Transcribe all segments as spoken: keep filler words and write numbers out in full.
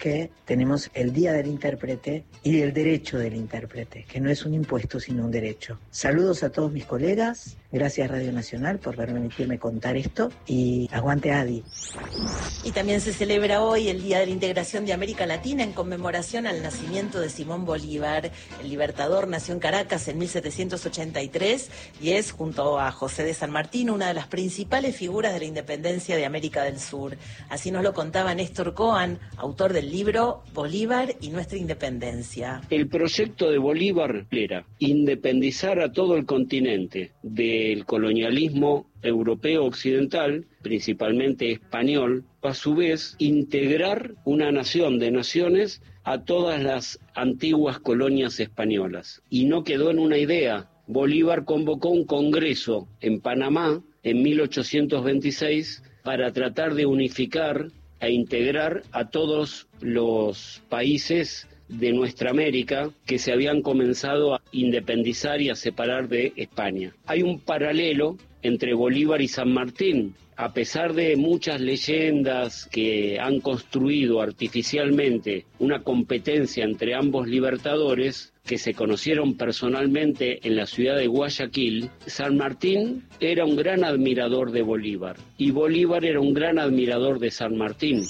que tenemos el Día del Intérprete y el derecho del intérprete, que no es un impuesto sino un derecho. Saludos a todos mis colegas, gracias Radio Nacional por permitirme contar esto y aguante Adi. Y también se celebra hoy el Día de la Integración de América Latina en conmemoración al nacimiento de Simón Bolívar. El libertador nació en Caracas en mil setecientos ochenta y tres y es, junto a José de San Martín, una de las principales figuras de la independencia de América del Sur. Así nos lo contaba Néstor Coan, autor del libro Bolívar y nuestra independencia. El proyecto de Bolívar era independizar a todo el continente del colonialismo europeo occidental, principalmente español, a su vez integrar una nación de naciones a todas las antiguas colonias españolas. Y no quedó en una idea. Bolívar convocó un congreso en Panamá en mil ochocientos veintiséis para tratar de unificar e integrar a todos los países de nuestra América que se habían comenzado a independizar y a separar de España. Hay un paralelo entre Bolívar y San Martín. A pesar de muchas leyendas que han construido artificialmente una competencia entre ambos libertadores, que se conocieron personalmente en la ciudad de Guayaquil, San Martín era un gran admirador de Bolívar y Bolívar era un gran admirador de San Martín.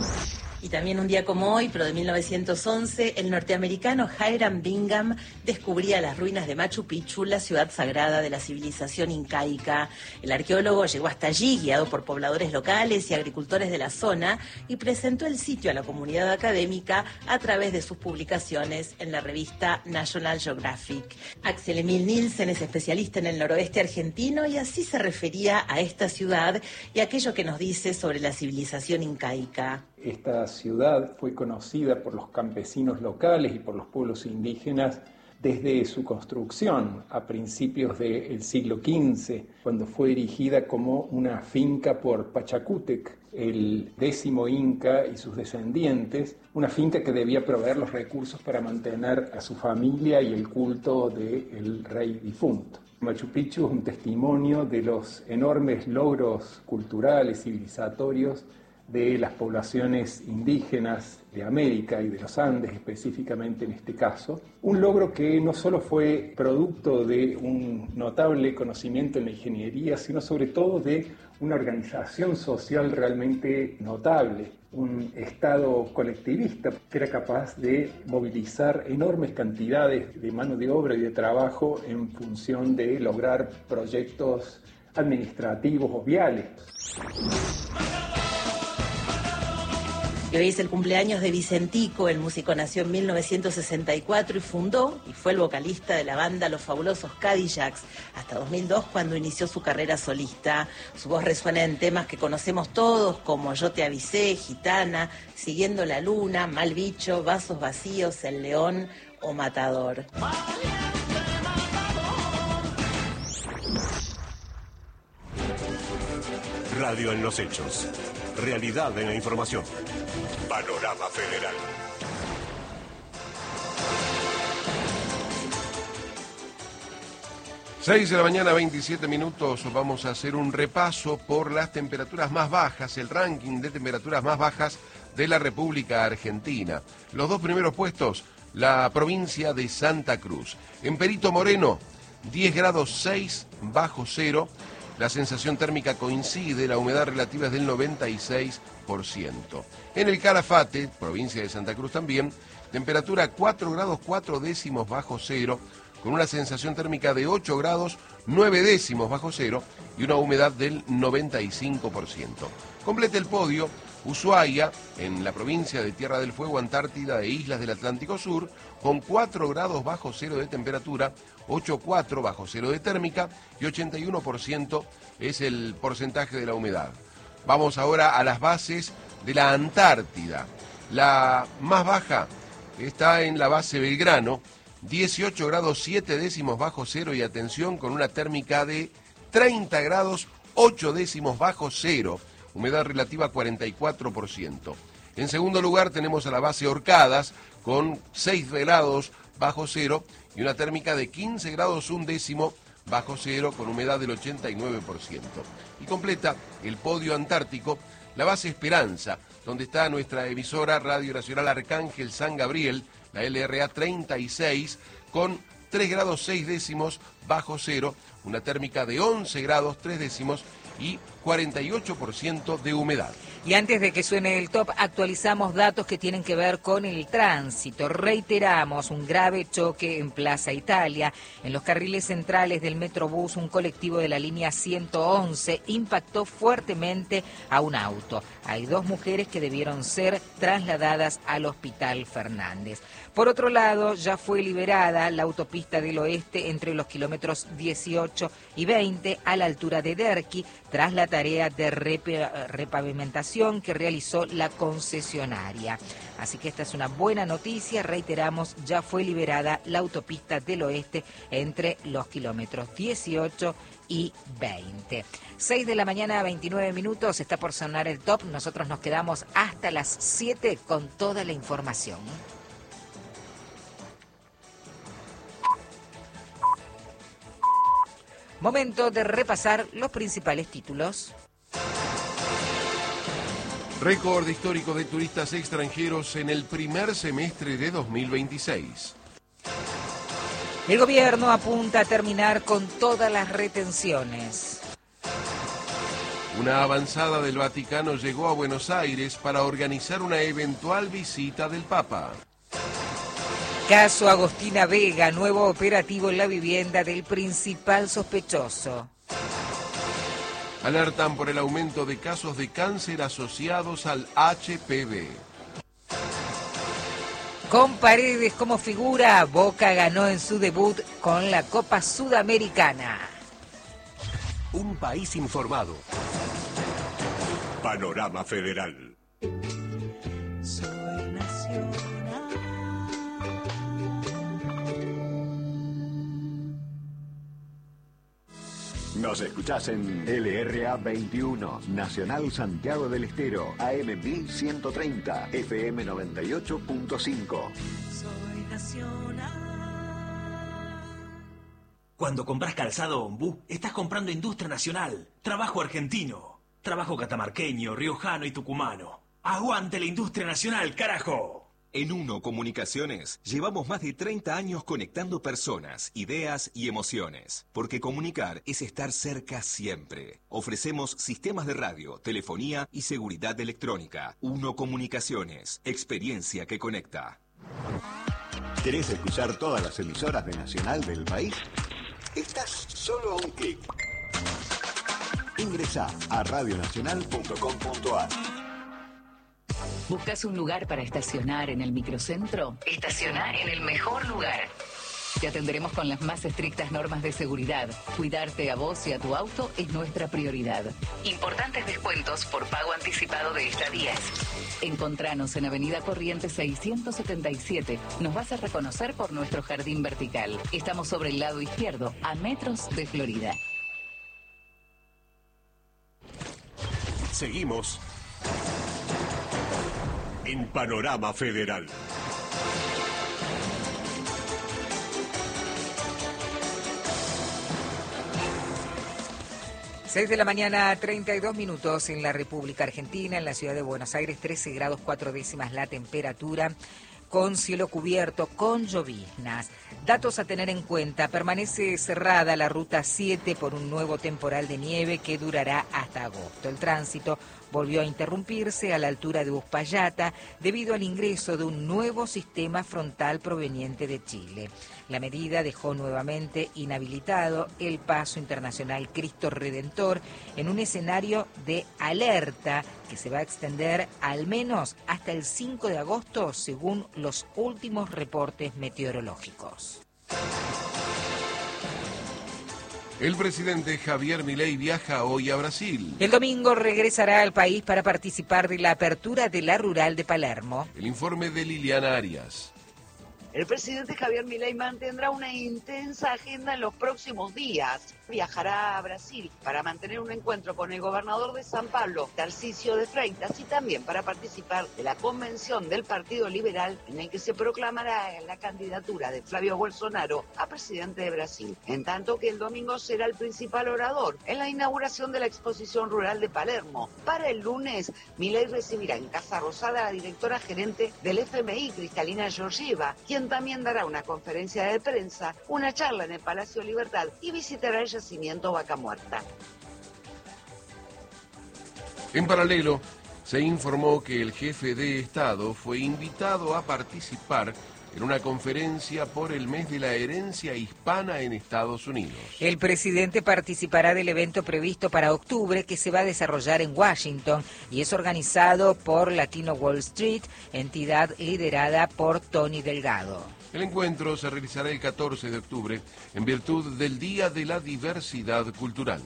Y también un día como hoy, pero de mil novecientos once, el norteamericano Hiram Bingham descubría las ruinas de Machu Picchu, la ciudad sagrada de la civilización incaica. El arqueólogo llegó hasta allí, guiado por pobladores locales y agricultores de la zona, y presentó el sitio a la comunidad académica a través de sus publicaciones en la revista National Geographic. Axel Emil Nielsen es especialista en el noroeste argentino y así se refería a esta ciudad y a aquello que nos dice sobre la civilización incaica. Esta ciudad fue conocida por los campesinos locales y por los pueblos indígenas desde su construcción a principios del siglo quince, cuando fue erigida como una finca por Pachacútec, el décimo inca y sus descendientes, una finca que debía proveer los recursos para mantener a su familia y el culto del rey difunto. Machu Picchu es un testimonio de los enormes logros culturales, civilizatorios, de las poblaciones indígenas de América y de los Andes específicamente en este caso, un logro que no solo fue producto de un notable conocimiento en la ingeniería, sino sobre todo de una organización social realmente notable, un Estado colectivista que era capaz de movilizar enormes cantidades de mano de obra y de trabajo en función de lograr proyectos administrativos o viales. Y hoy es el cumpleaños de Vicentico. El músico nació en mil novecientos sesenta y cuatro y fundó y fue el vocalista de la banda Los Fabulosos Cadillacs hasta dos mil dos, cuando inició su carrera solista. Su voz resuena en temas que conocemos todos como Yo te avisé, Gitana, Siguiendo la luna, Mal bicho, Vasos vacíos, El león o Matador. Radio en los hechos. Realidad en la información. Panorama Federal. seis de la mañana, veintisiete minutos. Vamos a hacer un repaso por las temperaturas más bajas, el ranking de temperaturas más bajas de la República Argentina. Los dos primeros puestos, la provincia de Santa Cruz. En Perito Moreno, diez grados seis bajo cero. La sensación térmica coincide, la humedad relativa es del noventa y seis por ciento. En el Calafate, provincia de Santa Cruz también, temperatura cuatro grados cuatro décimos bajo cero, con una sensación térmica de ocho grados nueve décimos bajo cero y una humedad del noventa y cinco por ciento. Completa el podio Ushuaia, en la provincia de Tierra del Fuego, Antártida e Islas del Atlántico Sur, con cuatro grados bajo cero de temperatura, ocho coma cuatro bajo cero de térmica y ochenta y uno por ciento es el porcentaje de la humedad. Vamos ahora a las bases de la Antártida. La más baja está en la base Belgrano, dieciocho grados siete décimos bajo cero y atención, con una térmica de treinta grados ocho décimos bajo cero, humedad relativa cuarenta y cuatro por ciento. En segundo lugar tenemos a la base Orcadas con seis grados bajo cero y una térmica de quince grados un décimo bajo cero con humedad del ochenta y nueve por ciento. Y completa el podio antártico la base Esperanza, donde está nuestra emisora Radio Nacional Arcángel San Gabriel, la L R A treinta y seis, con tres grados seis décimos bajo cero, una térmica de once grados tres décimos y cuarenta y ocho por ciento de humedad. Y antes de que suene el top, actualizamos datos que tienen que ver con el tránsito. Reiteramos un grave choque en Plaza Italia. En los carriles centrales del Metrobús, un colectivo de la línea ciento once impactó fuertemente a un auto. Hay dos mujeres que debieron ser trasladadas al Hospital Fernández. Por otro lado, ya fue liberada la autopista del Oeste entre los kilómetros dieciocho y veinte a la altura de Derqui, tras la tarea de rep- repavimentación que realizó la concesionaria. Así que esta es una buena noticia. Reiteramos, ya fue liberada la autopista del Oeste entre los kilómetros dieciocho y veinte. seis de la mañana, veintinueve minutos, está por sonar el top. Nosotros nos quedamos hasta las siete con toda la información. Momento de repasar los principales títulos. Récord histórico de turistas extranjeros en el primer semestre de dos mil veintiséis. El gobierno apunta a terminar con todas las retenciones. Una avanzada del Vaticano llegó a Buenos Aires para organizar una eventual visita del Papa. Caso Agostina Vega, nuevo operativo en la vivienda del principal sospechoso. Alertan por el aumento de casos de cáncer asociados al H P V. Con Paredes como figura, Boca ganó en su debut con la Copa Sudamericana. Un país informado. Panorama Federal. Soy nacional. Nos escuchás en L R A veintiuno, Nacional Santiago del Estero, A M mil ciento treinta, F M noventa y ocho punto cinco. Soy nacional. Cuando compras calzado Ombú, estás comprando industria nacional, trabajo argentino, trabajo catamarqueño, riojano y tucumano. ¡Aguante la industria nacional, carajo! En Uno Comunicaciones llevamos más de treinta años conectando personas, ideas y emociones, porque comunicar es estar cerca siempre. Ofrecemos sistemas de radio, telefonía y seguridad electrónica. Uno Comunicaciones, experiencia que conecta. ¿Querés escuchar todas las emisoras de Nacional del país? Estás solo a un clic. Ingresá a radionacional punto com punto a r. ¿Buscas un lugar para estacionar en el microcentro? Estaciona en el mejor lugar. Te atenderemos con las más estrictas normas de seguridad. Cuidarte a vos y a tu auto es nuestra prioridad. Importantes descuentos por pago anticipado de estadías. Encontranos en Avenida Corrientes seiscientos setenta y siete. Nos vas a reconocer por nuestro jardín vertical. Estamos sobre el lado izquierdo, a metros de Florida. Seguimos en Panorama Federal. seis de la mañana, treinta y dos minutos en la República Argentina, en la ciudad de Buenos Aires, trece grados cuatro décimas la temperatura, con cielo cubierto, con lloviznas. Datos a tener en cuenta: permanece cerrada la ruta siete por un nuevo temporal de nieve que durará hasta agosto. El tránsito volvió a interrumpirse a la altura de Uspallata debido al ingreso de un nuevo sistema frontal proveniente de Chile. La medida dejó nuevamente inhabilitado el paso internacional Cristo Redentor en un escenario de alerta que se va a extender al menos hasta el cinco de agosto, según los últimos reportes meteorológicos. El presidente Javier Milei viaja hoy a Brasil. El domingo regresará al país para participar de la apertura de la Rural de Palermo. El informe de Liliana Arias. El presidente Javier Milei mantendrá una intensa agenda en los próximos días. viajará a Brasil para mantener un encuentro con el gobernador de San Pablo, Tarcisio de Freitas, y también para participar de la convención del Partido Liberal en el que se proclamará la candidatura de Flavio Bolsonaro a presidente de Brasil. En tanto que el domingo será el principal orador en la inauguración de la exposición rural de Palermo. Para el lunes, Milei recibirá en Casa Rosada a la directora gerente del F M I, Cristalina Georgieva, quien también dará una conferencia de prensa, una charla en el Palacio Libertad y visitará el yacimiento Vaca Muerta. En paralelo, se informó que el jefe de Estado fue invitado a participar en una conferencia por el mes de la herencia hispana en Estados Unidos. El presidente participará del evento previsto para octubre que se va a desarrollar en Washington y es organizado por Latino Wall Street, entidad liderada por Tony Delgado. El encuentro se realizará el catorce de octubre en virtud del Día de la Diversidad Cultural.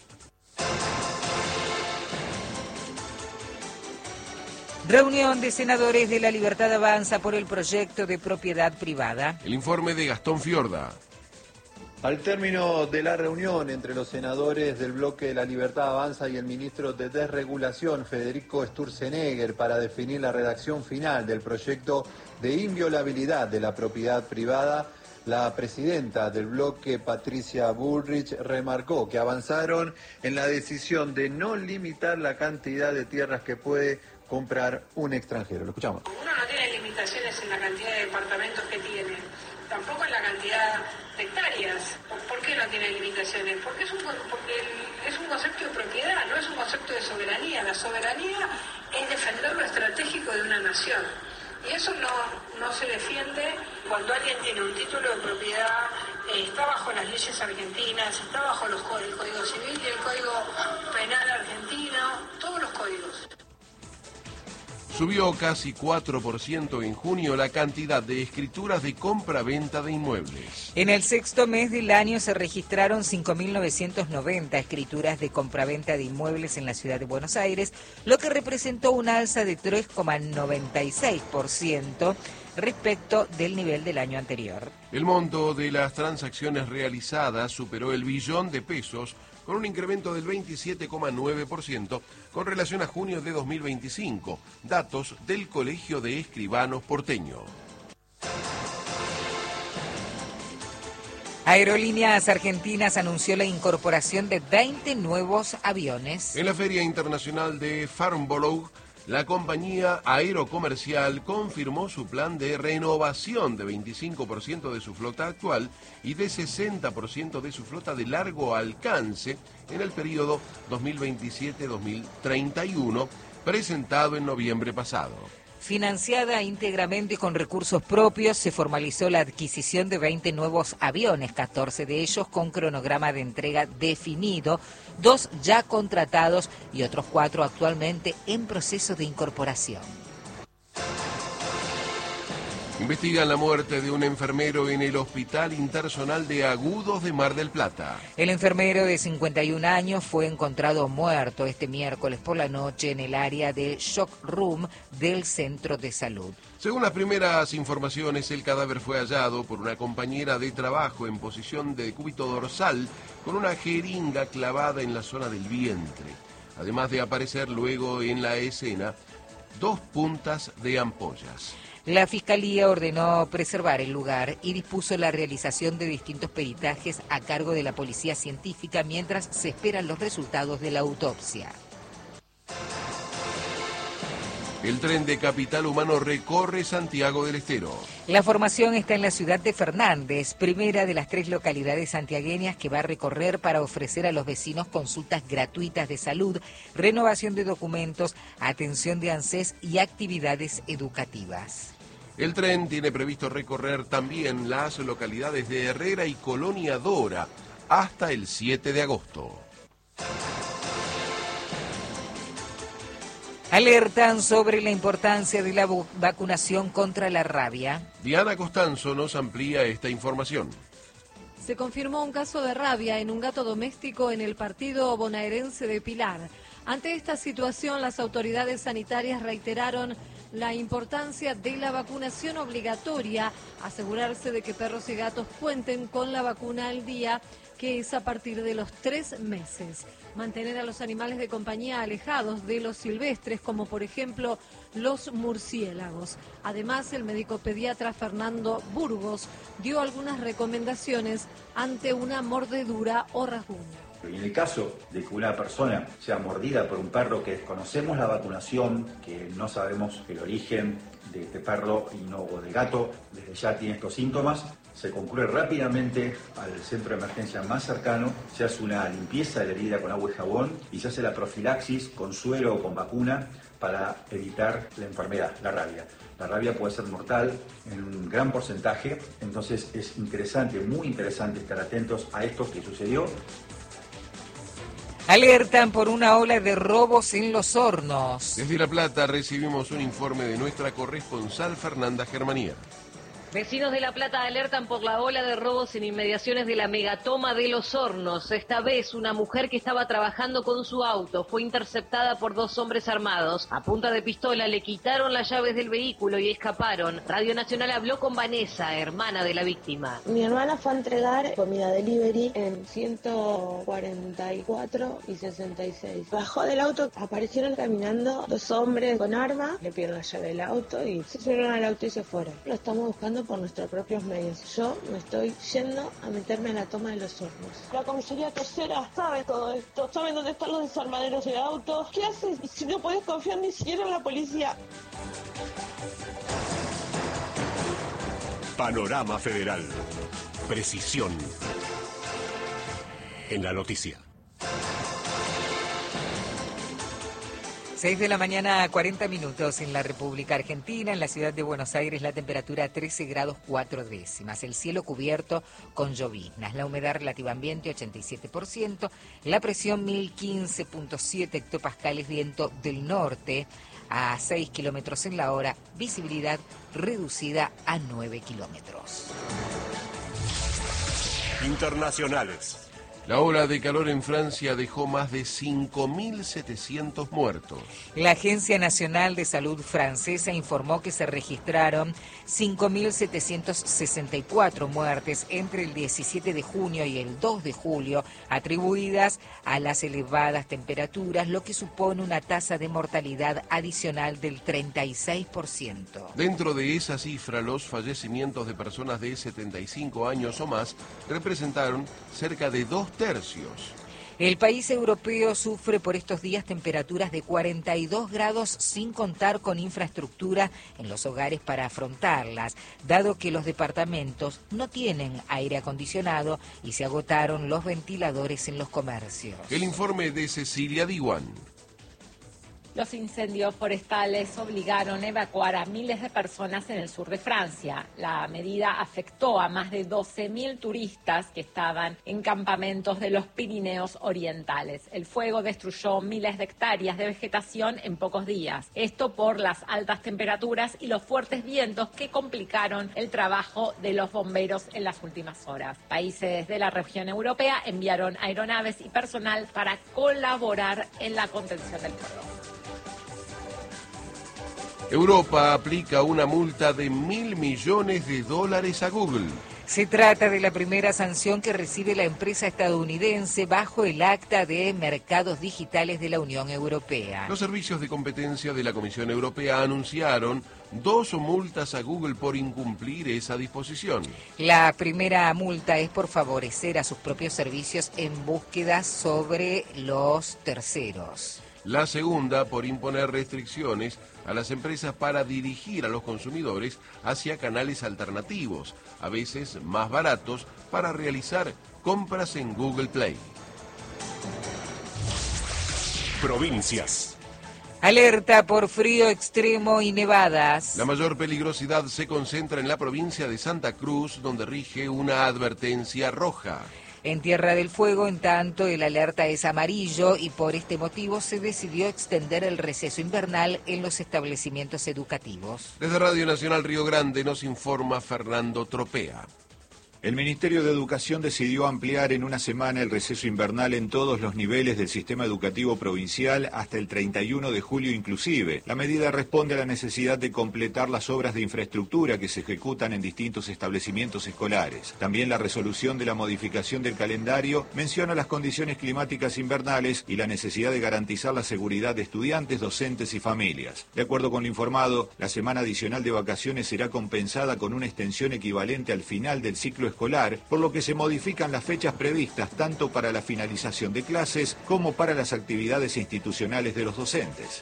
Reunión de senadores de La Libertad Avanza por el proyecto de propiedad privada. El informe de Gastón Fiorda. Al término de la reunión entre los senadores del bloque de La Libertad Avanza y el ministro de Desregulación, Federico Sturzenegger, para definir la redacción final del proyecto de inviolabilidad de la propiedad privada, la presidenta del bloque, Patricia Bullrich, remarcó que avanzaron en la decisión de no limitar la cantidad de tierras que puede comprar un extranjero. Lo escuchamos. Uno no tiene limitaciones en la cantidad de departamentos que tiene, tampoco en la cantidad de hectáreas. ¿Por qué no tiene limitaciones? Porque es un, porque el, es un concepto de propiedad, no es un concepto de soberanía. La soberanía es defender lo estratégico de una nación. Y eso no, no se defiende cuando alguien tiene un título de propiedad, eh, está bajo las leyes argentinas, está bajo los, el Código Civil y el Código Penal argentino, todos los códigos. Subió casi cuatro por ciento en junio la cantidad de escrituras de compra-venta de inmuebles. En el sexto mes del año se registraron cinco mil novecientas noventa escrituras de compraventa de inmuebles en la ciudad de Buenos Aires, lo que representó un alza de tres coma noventa y seis por ciento respecto del nivel del año anterior. El monto de las transacciones realizadas superó el billón de pesos, con un incremento del veintisiete coma nueve por ciento con relación a junio de dos mil veinticinco, datos del Colegio de Escribanos porteño. Aerolíneas Argentinas anunció la incorporación de veinte nuevos aviones. En la Feria Internacional de Farnborough, la compañía aerocomercial confirmó su plan de renovación de veinticinco por ciento de su flota actual y de sesenta por ciento de su flota de largo alcance en el periodo dos mil veintisiete a dos mil treinta y uno, presentado en noviembre pasado. Financiada íntegramente con recursos propios, se formalizó la adquisición de veinte nuevos aviones, catorce de ellos con cronograma de entrega definido, dos ya contratados y otros cuatro actualmente en proceso de incorporación. Investigan la muerte de un enfermero en el Hospital Interzonal de Agudos de Mar del Plata. El enfermero de cincuenta y un años fue encontrado muerto este miércoles por la noche en el área de Shock Room del Centro de Salud. Según las primeras informaciones, el cadáver fue hallado por una compañera de trabajo en posición de decúbito dorsal con una jeringa clavada en la zona del vientre. Además de aparecer luego en la escena dos puntas de ampollas. La Fiscalía ordenó preservar el lugar y dispuso la realización de distintos peritajes a cargo de la Policía Científica mientras se esperan los resultados de la autopsia. El tren de Capital Humano recorre Santiago del Estero. La formación está en la ciudad de Fernández, primera de las tres localidades santiagueñas que va a recorrer para ofrecer a los vecinos consultas gratuitas de salud, renovación de documentos, atención de ANSES y actividades educativas. El tren tiene previsto recorrer también las localidades de Herrera y Colonia Dora hasta el siete de agosto. Alertan sobre la importancia de la vacunación contra la rabia. Diana Costanzo nos amplía esta información. Se confirmó un caso de rabia en un gato doméstico en el partido bonaerense de Pilar. Ante esta situación, las autoridades sanitarias reiteraron la importancia de la vacunación obligatoria, asegurarse de que perros y gatos cuenten con la vacuna al día, que es a partir de los tres meses. Mantener a los animales de compañía alejados de los silvestres, como por ejemplo los murciélagos. Además, el médico pediatra Fernando Burgos dio algunas recomendaciones ante una mordedura o rasguño. Y en el caso de que una persona sea mordida por un perro que desconocemos la vacunación, que no sabemos el origen de este perro y no o del gato, desde ya tiene estos síntomas, se concurre rápidamente al centro de emergencia más cercano, se hace una limpieza de la herida con agua y jabón y se hace la profilaxis con suero o con vacuna para evitar la enfermedad, la rabia. La rabia puede ser mortal en un gran porcentaje, entonces es interesante, muy interesante estar atentos a esto que sucedió. Alertan por una ola de robos en Los Hornos. Desde La Plata recibimos un informe de nuestra corresponsal Fernanda Germanía. Vecinos de La Plata alertan por la ola de robos en inmediaciones de la megatoma de Los Hornos. Esta vez, una mujer que estaba trabajando con su auto fue interceptada por dos hombres armados. A punta de pistola le quitaron las llaves del vehículo y escaparon. Radio Nacional habló con Vanessa, hermana de la víctima. Mi hermana fue a entregar comida delivery en ciento cuarenta y cuatro y sesenta y seis. Bajó del auto, aparecieron caminando dos hombres con arma, le pidieron la llave del auto y se subieron al auto y se fueron. Lo estamos buscando por nuestros propios medios. Yo me estoy yendo a meterme en la toma de Los Hornos. La comisaría tercera sabe todo esto, saben dónde están los desarmaderos de autos. ¿Qué haces si no puedes confiar ni siquiera en la policía? Panorama Federal. Precisión en la noticia. seis de la mañana, cuarenta minutos en la República Argentina. En la ciudad de Buenos Aires la temperatura trece grados cuatro décimas. El cielo cubierto con lloviznas. La humedad relativa ambiente ochenta y siete por ciento. La presión mil quince punto siete hectopascales. Viento del norte a seis kilómetros en la hora. Visibilidad reducida a nueve kilómetros. Internacionales. La ola de calor en Francia dejó más de cinco mil setecientos muertos. La Agencia Nacional de Salud francesa informó que se registraron cinco mil setecientos sesenta y cuatro muertes entre el diecisiete de junio y el dos de julio, atribuidas a las elevadas temperaturas, lo que supone una tasa de mortalidad adicional del treinta y seis por ciento. Dentro de esa cifra, los fallecimientos de personas de setenta y cinco años o más representaron cerca de dos tercios. El país europeo sufre por estos días temperaturas de cuarenta y dos grados sin contar con infraestructura en los hogares para afrontarlas, dado que los departamentos no tienen aire acondicionado y se agotaron los ventiladores en los comercios. El informe de Cecilia Diwan. Los incendios forestales obligaron a evacuar a miles de personas en el sur de Francia. La medida afectó a más de doce mil turistas que estaban en campamentos de los Pirineos orientales. El fuego destruyó miles de hectáreas de vegetación en pocos días. Esto por las altas temperaturas y los fuertes vientos que complicaron el trabajo de los bomberos en las últimas horas. Países de la región europea enviaron aeronaves y personal para colaborar en la contención del fuego. Europa aplica una multa de mil millones de dólares a Google. Se trata de la primera sanción que recibe la empresa estadounidense bajo el Acta de Mercados Digitales de la Unión Europea. Los servicios de competencia de la Comisión Europea anunciaron dos multas a Google por incumplir esa disposición. La primera multa es por favorecer a sus propios servicios en búsquedas sobre los terceros. La segunda por imponer restricciones a las empresas para dirigir a los consumidores hacia canales alternativos, a veces más baratos, para realizar compras en Google Play. Provincias. Alerta por frío extremo y nevadas. La mayor peligrosidad se concentra en la provincia de Santa Cruz, donde rige una advertencia roja. En Tierra del Fuego, en tanto, el alerta es amarillo y por este motivo se decidió extender el receso invernal en los establecimientos educativos. Desde Radio Nacional Río Grande nos informa Fernando Tropea. El Ministerio de Educación decidió ampliar en una semana el receso invernal en todos los niveles del sistema educativo provincial hasta el treinta y uno de julio inclusive. La medida responde a la necesidad de completar las obras de infraestructura que se ejecutan en distintos establecimientos escolares. También la resolución de la modificación del calendario menciona las condiciones climáticas invernales y la necesidad de garantizar la seguridad de estudiantes, docentes y familias. De acuerdo con lo informado, la semana adicional de vacaciones será compensada con una extensión equivalente al final del ciclo escolar, por lo que se modifican las fechas previstas tanto para la finalización de clases como para las actividades institucionales de los docentes.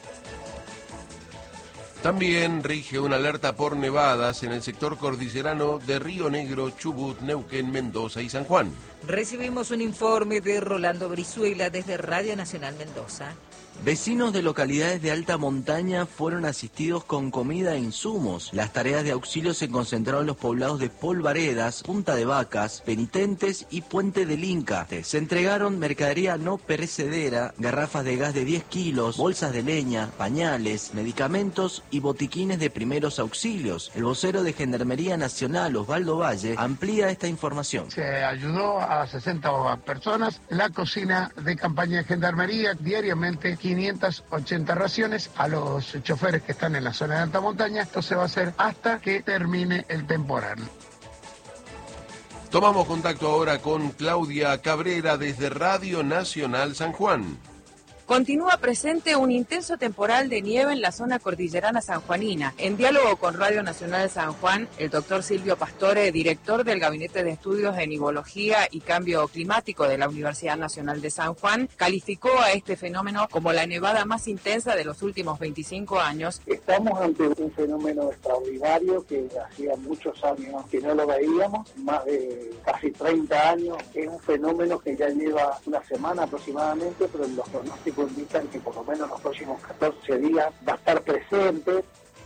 También rige una alerta por nevadas en el sector cordillerano de Río Negro, Chubut, Neuquén, Mendoza y San Juan. Recibimos un informe de Rolando Brizuela desde Radio Nacional Mendoza. Vecinos de localidades de alta montaña fueron asistidos con comida e insumos. Las tareas de auxilio se concentraron en los poblados de Polvaredas, Punta de Vacas, Penitentes y Puente del Inca. Se entregaron mercadería no perecedera, garrafas de gas de diez kilos, bolsas de leña, pañales, medicamentos y botiquines de primeros auxilios. El vocero de Gendarmería Nacional, Osvaldo Valle, amplía esta información. Se ayudó a sesenta personas. La cocina de campaña de Gendarmería diariamente quinientas ochenta raciones a los choferes que están en la zona de alta montaña. Esto se va a hacer hasta que termine el temporal. Tomamos contacto ahora con Claudia Cabrera desde Radio Nacional San Juan. Continúa presente un intenso temporal de nieve en la zona cordillerana sanjuanina. En diálogo con Radio Nacional San Juan, el doctor Silvio Pastore, director del Gabinete de Estudios en Nivología y Cambio Climático de la Universidad Nacional de San Juan, calificó a este fenómeno como la nevada más intensa de los últimos veinticinco años. Estamos ante un fenómeno extraordinario que hacía muchos años que no lo veíamos, más de casi treinta años. Es un fenómeno que ya lleva una semana aproximadamente, pero los pronósticos indican que por lo menos los próximos catorce días va a estar presente.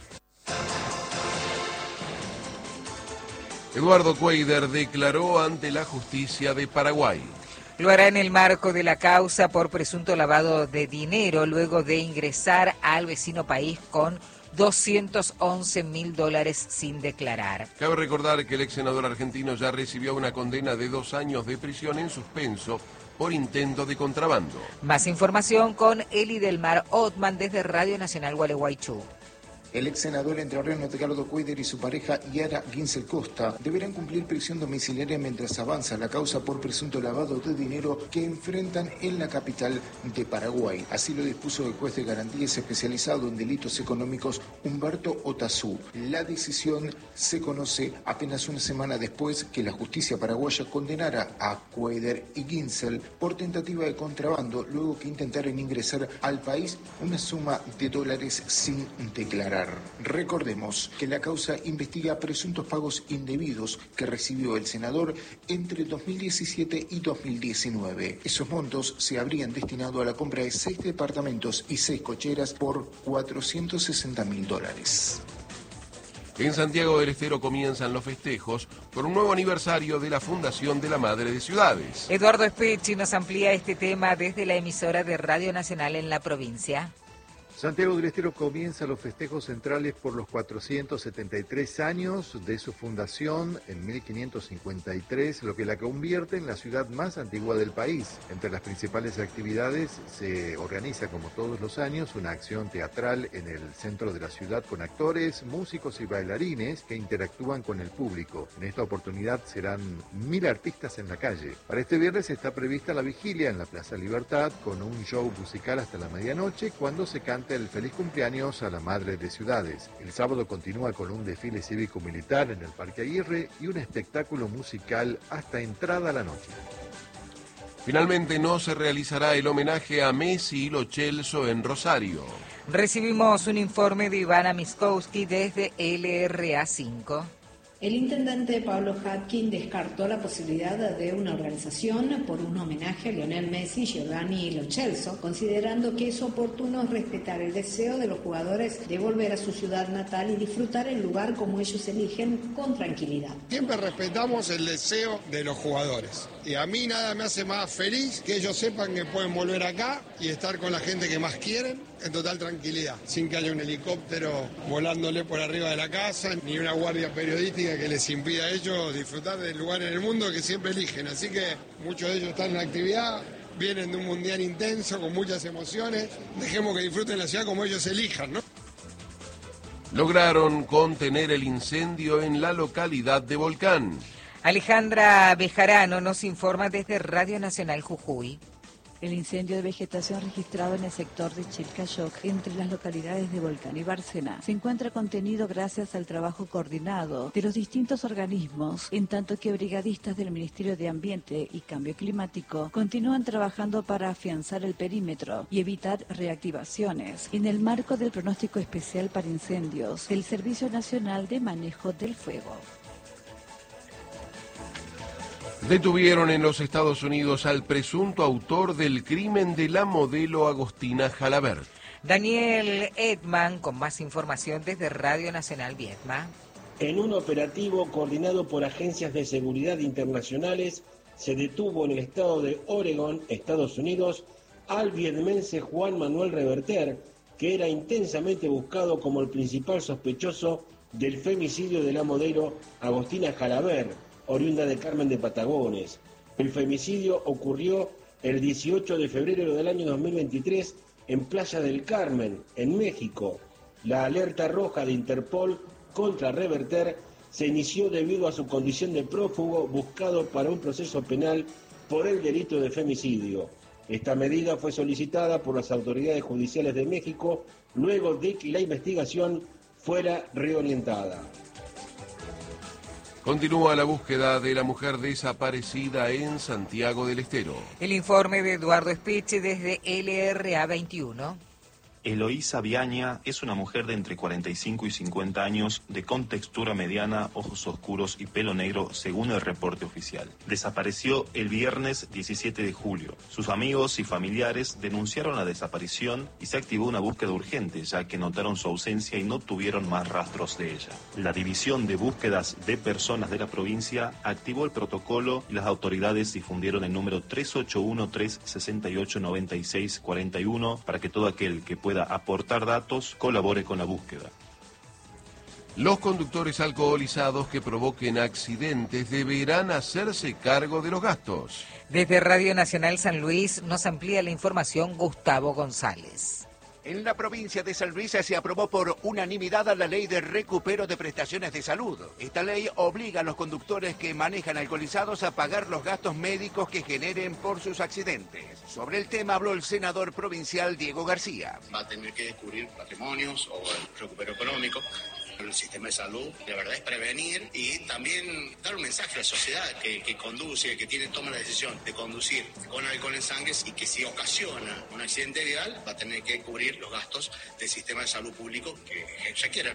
Eduardo Cuader declaró ante la justicia de Paraguay. Lo hará en el marco de la causa por presunto lavado de dinero luego de ingresar al vecino país con doscientos once mil dólares sin declarar. Cabe recordar que el ex senador argentino ya recibió una condena de dos años de prisión en suspenso por intento de contrabando. Más información con Eli del Mar Otman desde Radio Nacional Gualeguaychú. El ex senador entrerriano Edgardo Cuader y su pareja Yara Ginsel Costa deberán cumplir prisión domiciliaria mientras avanza la causa por presunto lavado de dinero que enfrentan en la capital de Paraguay. Así lo dispuso el juez de garantías especializado en delitos económicos Humberto Otazú. La decisión se conoce apenas una semana después que la justicia paraguaya condenara a Cuader y Ginsel por tentativa de contrabando luego que intentaron ingresar al país una suma de dólares sin declarar. Recordemos que la causa investiga presuntos pagos indebidos que recibió el senador entre dos mil diecisiete y dos mil diecinueve. Esos montos se habrían destinado a la compra de seis departamentos y seis cocheras por cuatrocientos sesenta mil dólares. En Santiago del Estero comienzan los festejos por un nuevo aniversario de la Fundación de la Madre de Ciudades. Eduardo Espechi nos amplía este tema desde la emisora de Radio Nacional en la provincia. Santiago del Estero comienza los festejos centrales por los cuatrocientos setenta y tres años de su fundación en mil quinientos cincuenta y tres, lo que la convierte en la ciudad más antigua del país. Entre las principales actividades se organiza, como todos los años, una acción teatral en el centro de la ciudad con actores, músicos y bailarines que interactúan con el público. En esta oportunidad serán mil artistas en la calle. Para este viernes está prevista la vigilia en la Plaza Libertad con un show musical hasta la medianoche cuando se canta el feliz cumpleaños a la Madre de Ciudades. El sábado continúa con un desfile cívico-militar en el Parque Aguirre y un espectáculo musical hasta entrada la noche. Finalmente no se realizará el homenaje a Messi y Lo Celso en Rosario. Recibimos un informe de Ivana Miskowski desde L R A cinco. El intendente Pablo Hatkin descartó la posibilidad de una organización por un homenaje a Lionel Messi, Giovanni y Lo Celso, considerando que es oportuno respetar el deseo de los jugadores de volver a su ciudad natal y disfrutar el lugar como ellos eligen con tranquilidad. Siempre respetamos el deseo de los jugadores y a mí nada me hace más feliz que ellos sepan que pueden volver acá y estar con la gente que más quieren en total tranquilidad, sin que haya un helicóptero volándole por arriba de la casa, ni una guardia periodística que les impida a ellos disfrutar del lugar en el mundo que siempre eligen. Así que muchos de ellos están en la actividad, vienen de un mundial intenso, con muchas emociones. Dejemos que disfruten la ciudad como ellos elijan, ¿no? Lograron contener el incendio en la localidad de Volcán. Alejandra Bejarano nos informa desde Radio Nacional Jujuy. El incendio de vegetación registrado en el sector de Chilcayoc, entre las localidades de Volcán y Bárcena, se encuentra contenido gracias al trabajo coordinado de los distintos organismos, en tanto que brigadistas del Ministerio de Ambiente y Cambio Climático continúan trabajando para afianzar el perímetro y evitar reactivaciones, en el marco del pronóstico especial para incendios del Servicio Nacional de Manejo del Fuego. Detuvieron en los Estados Unidos al presunto autor del crimen de la modelo Agostina Jalabert. Daniel Edman con más información desde Radio Nacional Vietma. En un operativo coordinado por agencias de seguridad internacionales, se detuvo en el estado de Oregón, Estados Unidos, al vietmense Juan Manuel Reverter, que era intensamente buscado como el principal sospechoso del femicidio de la modelo Agostina Jalabert, oriunda de Carmen de Patagones. El femicidio ocurrió el dieciocho de febrero del año dos mil veintitrés en Playa del Carmen, en México. La alerta roja de Interpol contra Reverter se inició debido a su condición de prófugo buscado para un proceso penal por el delito de femicidio. Esta medida fue solicitada por las autoridades judiciales de México luego de que la investigación fuera reorientada. Continúa la búsqueda de la mujer desaparecida en Santiago del Estero. El informe de Eduardo Espeche desde L R A veintiuno. Eloísa Viaña es una mujer de entre cuarenta y cinco y cincuenta años, de contextura mediana, ojos oscuros y pelo negro, según el reporte oficial. Desapareció el viernes diecisiete de julio. Sus amigos y familiares denunciaron la desaparición y se activó una búsqueda urgente, ya que notaron su ausencia y no tuvieron más rastros de ella. La División de Búsquedas de Personas de la provincia activó el protocolo y las autoridades difundieron el número tres ocho uno, tres seis ocho, nueve seis cuatro uno para que todo aquel que pueda pueda aportar datos, colabore con la búsqueda. Los conductores alcoholizados que provoquen accidentes deberán hacerse cargo de los gastos. Desde Radio Nacional San Luis nos amplía la información Gustavo González. En la provincia de San Luis se aprobó por unanimidad la ley de recupero de prestaciones de salud. Esta ley obliga a los conductores que manejan alcoholizados a pagar los gastos médicos que generen por sus accidentes. Sobre el tema habló el senador provincial Diego García. Va a tener que descubrir patrimonios o el recupero económico. El sistema de salud, de verdad, es prevenir y también dar un mensaje a la sociedad que, que conduce, que tiene, toma la decisión de conducir con alcohol en sangre y que si ocasiona un accidente vial va a tener que cubrir los gastos del sistema de salud público que requiera.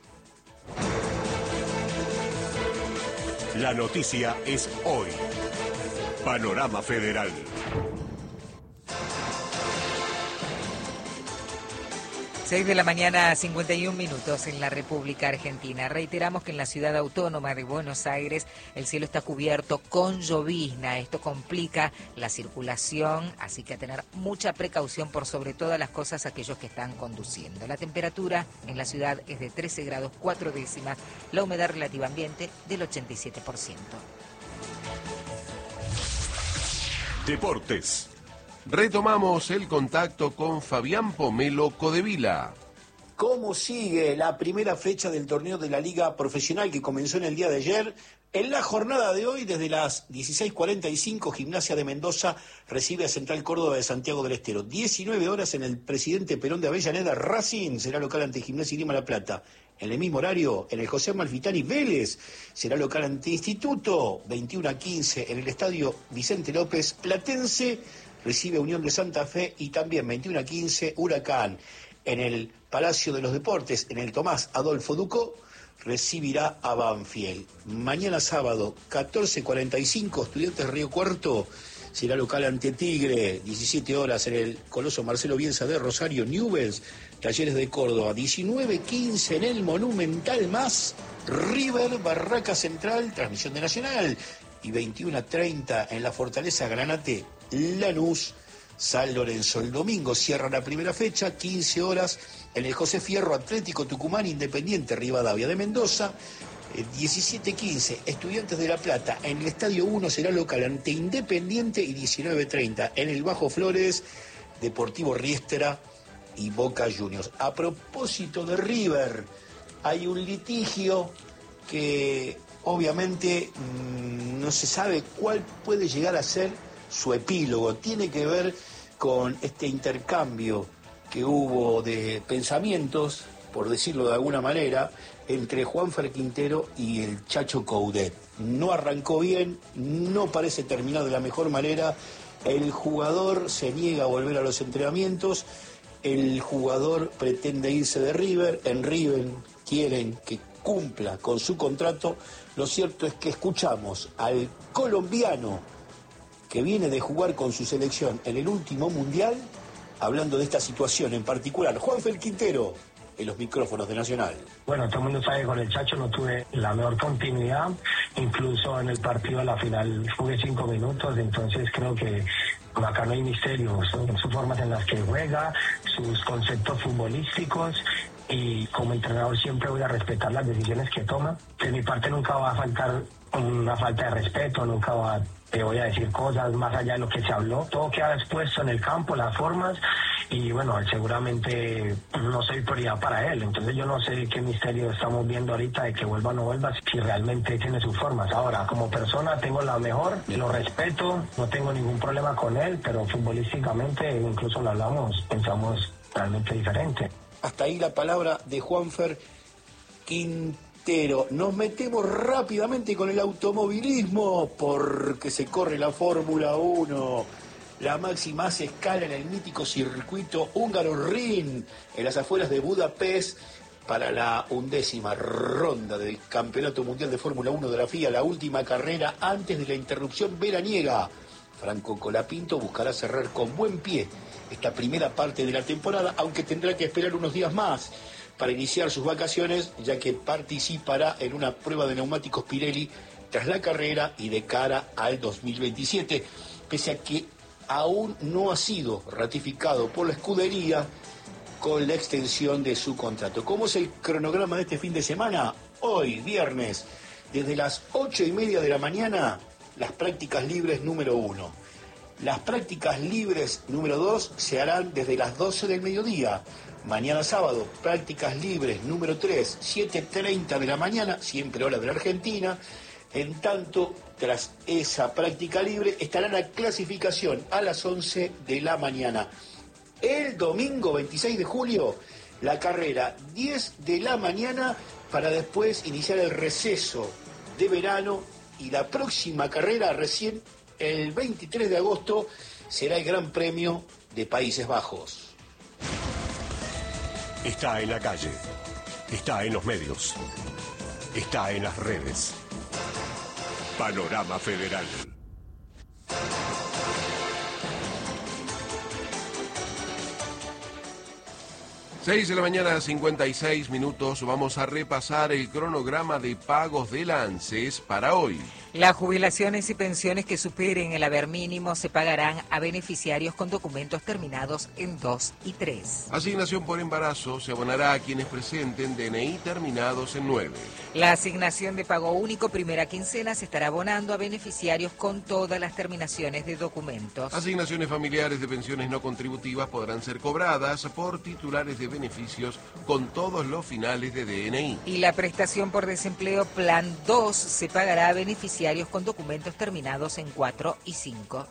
La noticia es hoy. Panorama Federal. seis de la mañana, cincuenta y un minutos en la República Argentina. Reiteramos que en la ciudad autónoma de Buenos Aires el cielo está cubierto con llovizna. Esto complica la circulación, así que a tener mucha precaución por sobre todas las cosas aquellos que están conduciendo. La temperatura en la ciudad es de trece grados cuatro décimas, la humedad relativa ambiente del ochenta y siete por ciento. Deportes. Retomamos el contacto con Fabián Pomelo Codevila. ¿Cómo sigue la primera fecha del torneo de la Liga Profesional que comenzó en el día de ayer? En la jornada de hoy, desde las dieciséis cuarenta y cinco, Gimnasia de Mendoza recibe a Central Córdoba de Santiago del Estero. diecinueve horas en el Presidente Perón de Avellaneda, Racing será local ante Gimnasia y Grima La Plata. En el mismo horario, en el José Amalfitani, Vélez será local ante Instituto. veintiuno a quince en el Estadio Vicente López, Platense recibe a Unión de Santa Fe, y también veintiuno a quince, Huracán. En el Palacio de los Deportes, en el Tomás Adolfo Ducó, recibirá a Banfield. Mañana sábado, catorce cuarenta y cinco, Estudiantes de Río Cuarto será local ante Tigre. diecisiete horas en el Coloso Marcelo Bielsa de Rosario, Newell's, Talleres de Córdoba. diecinueve quince en el Monumental más, River Barraca Central, transmisión de Nacional. Y veintiuno a treinta en la Fortaleza Granate, Lanús San Lorenzo. El domingo cierra la primera fecha, quince horas, en el José Fierro, Atlético Tucumán, Independiente Rivadavia de Mendoza. diecisiete quince, Estudiantes de La Plata, en el Estadio uno será local ante Independiente, y diecinueve treinta en el Bajo Flores, Deportivo Riestra y Boca Juniors. A propósito de River, hay un litigio que obviamente mmm, no se sabe cuál puede llegar a ser su epílogo. Tiene que ver con este intercambio que hubo de pensamientos, por decirlo de alguna manera, entre Juanfer Quintero y el Chacho Coudet. No arrancó bien, no parece terminar de la mejor manera. El jugador se niega a volver a los entrenamientos, el jugador pretende irse de River, en River quieren que cumpla con su contrato. Lo cierto es que escuchamos al colombiano que viene de jugar con su selección en el último mundial, hablando de esta situación en particular. Juanfer Quintero, en los micrófonos de Nacional. Bueno, todo el mundo sabe que con el Chacho no tuve la mejor continuidad, incluso en el partido a la final jugué cinco minutos, entonces creo que acá no hay misterio, son sus formas en las que juega, sus conceptos futbolísticos, y como entrenador siempre voy a respetar las decisiones que toma. De mi parte nunca va a faltar una falta de respeto, nunca va, te voy a decir cosas más allá de lo que se habló. Todo queda expuesto en el campo, las formas, y bueno, seguramente no soy prioridad para él. Entonces yo no sé qué misterio estamos viendo ahorita de que vuelva o no vuelva, si realmente tiene sus formas. Ahora, como persona tengo la mejor, lo respeto, no tengo ningún problema con él, pero futbolísticamente, incluso lo hablamos, pensamos realmente diferente. Hasta ahí la palabra de Juanfer Quintero. Nos metemos rápidamente con el automovilismo porque se corre la Fórmula uno. La máxima hace escala en el mítico circuito húngaro Ring, en las afueras de Budapest, para la undécima ronda del Campeonato Mundial de Fórmula uno de la F I A, la última carrera antes de la interrupción veraniega. Franco Colapinto buscará cerrar con buen pie esta primera parte de la temporada, aunque tendrá que esperar unos días más para iniciar sus vacaciones, ya que participará en una prueba de neumáticos Pirelli tras la carrera y de cara al dos mil veintisiete, pese a que aún no ha sido ratificado por la escudería con la extensión de su contrato. ¿Cómo es el cronograma de este fin de semana? Hoy, viernes, desde las ocho y media de la mañana, las prácticas libres número uno. Las prácticas libres número dos se harán desde las doce del mediodía. Mañana sábado, prácticas libres número tres, siete treinta de la mañana, siempre hora de la Argentina. En tanto, tras esa práctica libre, estará la clasificación a las once de la mañana. El domingo veintiséis de julio, la carrera diez de la mañana, para después iniciar el receso de verano, y la próxima carrera recién el veintitrés de agosto será el Gran Premio de Países Bajos. Está en la calle, está en los medios, está en las redes. Panorama Federal. seis de la mañana, cincuenta y seis minutos. Vamos a repasar el cronograma de pagos del ANSES para hoy. Las jubilaciones y pensiones que superen el haber mínimo se pagarán a beneficiarios con documentos terminados en dos y tres. Asignación por embarazo se abonará a quienes presenten D N I terminados en nueve. La asignación de pago único primera quincena se estará abonando a beneficiarios con todas las terminaciones de documentos. Asignaciones familiares de pensiones no contributivas podrán ser cobradas por titulares de beneficios con todos los finales de D N I. Y la prestación por desempleo Plan dos se pagará a beneficiarios con documentos terminados en cuatro y cinco.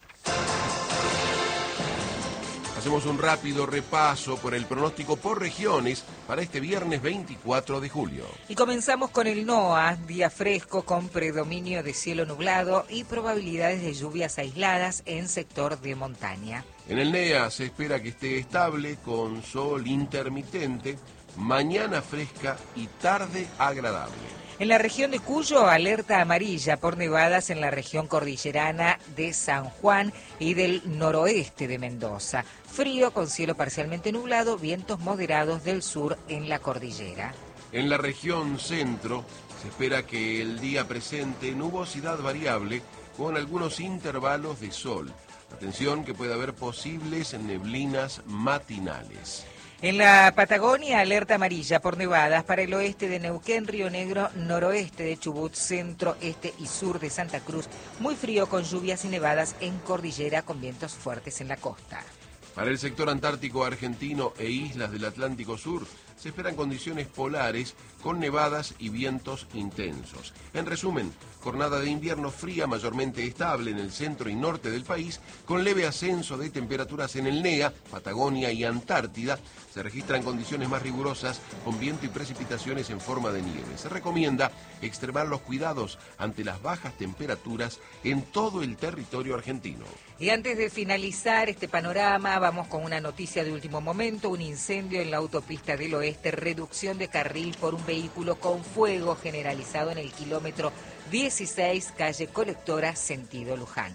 Hacemos un rápido repaso por el pronóstico por regiones para este viernes veinticuatro de julio. Y comenzamos con el NOA, día fresco con predominio de cielo nublado y probabilidades de lluvias aisladas en sector de montaña. En el NEA se espera que esté estable con sol intermitente, mañana fresca y tarde agradable. En la región de Cuyo, alerta amarilla por nevadas en la región cordillerana de San Juan y del noroeste de Mendoza. Frío con cielo parcialmente nublado, vientos moderados del sur en la cordillera. En la región centro se espera que el día presente nubosidad variable con algunos intervalos de sol. Atención que puede haber posibles neblinas matinales. En la Patagonia, alerta amarilla por nevadas para el oeste de Neuquén, Río Negro, noroeste de Chubut, centro, este y sur de Santa Cruz. Muy frío con lluvias y nevadas en cordillera con vientos fuertes en la costa. Para el sector antártico argentino e islas del Atlántico Sur, se esperan condiciones polares con nevadas y vientos intensos. En resumen, jornada de invierno fría mayormente estable en el centro y norte del país, con leve ascenso de temperaturas en el N E A, Patagonia y Antártida. Se registran condiciones más rigurosas con viento y precipitaciones en forma de nieve. Se recomienda extremar los cuidados ante las bajas temperaturas en todo el territorio argentino. Y antes de finalizar este panorama, vamos con una noticia de último momento. Un incendio en la autopista del oeste, reducción de carril por un vehículo con fuego generalizado en el kilómetro dieciséis, calle Colectora, sentido Luján.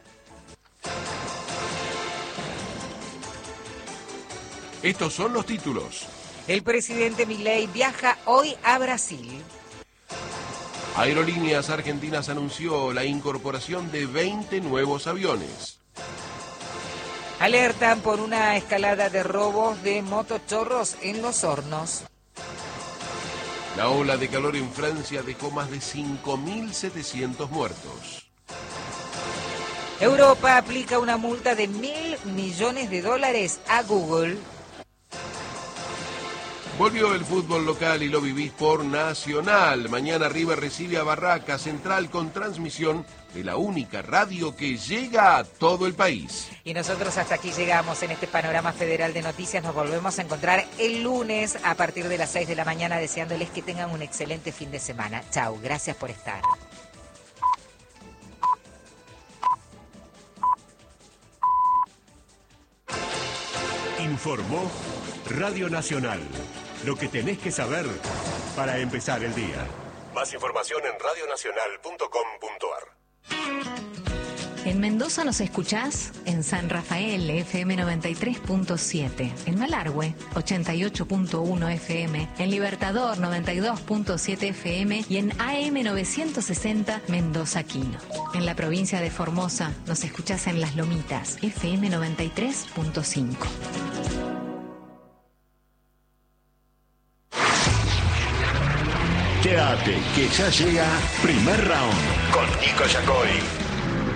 Estos son los títulos. El presidente Milei viaja hoy a Brasil. Aerolíneas Argentinas anunció la incorporación de veinte nuevos aviones. Alertan por una escalada de robos de motochorros en Los Hornos. La ola de calor en Francia dejó más de cinco mil setecientos muertos. Europa aplica una multa de mil millones de dólares a Google. Volvió el fútbol local y lo vivís por Nacional. Mañana River recibe a Barraca Central con transmisión de la única radio que llega a todo el país. Y nosotros hasta aquí llegamos en este panorama federal de noticias. Nos volvemos a encontrar el lunes a partir de las seis de la mañana, deseándoles que tengan un excelente fin de semana. Chau, gracias por estar. Informó Radio Nacional. Lo que tenés que saber para empezar el día. Más información en radio nacional punto com punto a r. En Mendoza nos escuchás en San Rafael, F M noventa y tres punto siete. En Malargüe, ochenta y ocho punto uno F M. En Libertador, noventa y dos punto siete F M. Y en A M novecientos sesenta, Mendoza Quino. En la provincia de Formosa nos escuchás en Las Lomitas, F M noventa y tres punto cinco. Quédate, que ya llega Primer Round con Nico Yacoy.